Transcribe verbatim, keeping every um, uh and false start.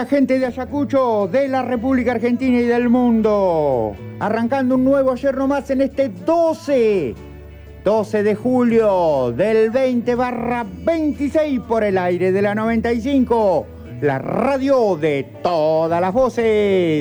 día, gente de Ayacucho, de la República Argentina y del mundo. Arrancando un nuevo ayer nomás en este doce, doce de julio del veinte barra veintiséis por el aire de la noventa y cinco, la radio de todas las voces.